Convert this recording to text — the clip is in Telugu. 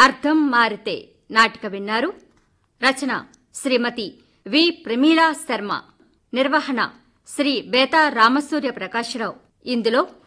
అర్థం మారితే నాటిక విన్నారు. రచన శ్రీమతి వి ప్రమీలా శర్మ. నిర్వహణ శ్రీ బేతా రామసూర్య ప్రకాశరావు. ఇందులో